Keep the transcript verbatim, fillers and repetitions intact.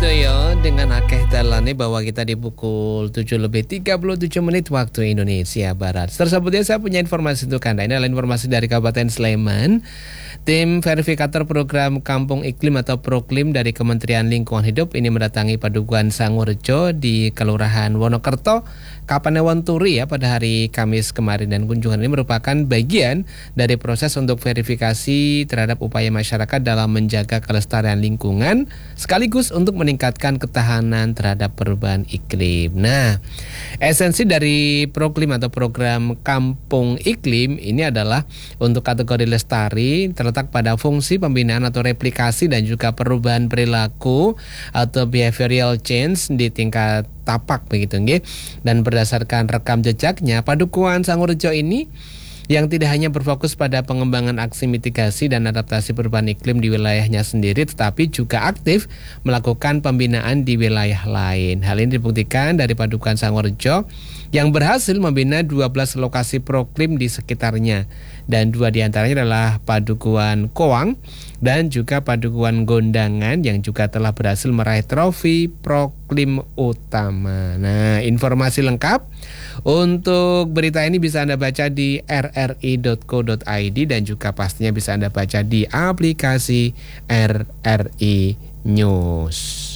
Widoyo dengan akeh dalane bahwa kita di pukul tujuh lebih tiga puluh tujuh menit waktu Indonesia Barat. Tersebutnya saya punya informasi untuk Anda. Ini adalah informasi dari Kabupaten Sleman. Tim verifikator program Kampung Iklim atau Proklim dari Kementerian Lingkungan Hidup ini mendatangi Padukuhan Sangorejo di Kelurahan Wonokerto, Kapanewon Turi ya pada hari Kamis kemarin, dan kunjungan ini merupakan bagian dari proses untuk verifikasi terhadap upaya masyarakat dalam menjaga kelestarian lingkungan sekaligus untuk meningkatkan ketahanan terhadap perubahan iklim. Nah, esensi dari Proklim atau program Kampung Iklim ini adalah untuk kategori lestari terletak pada fungsi pembinaan atau replikasi dan juga perubahan perilaku atau behavioral change di tingkat tapak begitu nggih. Dan berdasarkan rekam jejaknya, Padukuhan Sangorejo ini yang tidak hanya berfokus pada pengembangan aksi mitigasi dan adaptasi perubahan iklim di wilayahnya sendiri, tetapi juga aktif melakukan pembinaan di wilayah lain. Hal ini dibuktikan dari Padukuhan Sangorejo yang berhasil membina dua belas lokasi proklim di sekitarnya, dan dua diantaranya adalah Padukuhan Kowang dan juga Padukuhan Gondangan yang juga telah berhasil meraih trofi Proklim Utama. Nah, informasi lengkap untuk berita ini bisa Anda baca di r r i dot co dot i d dan juga pastinya bisa Anda baca di aplikasi R R I News.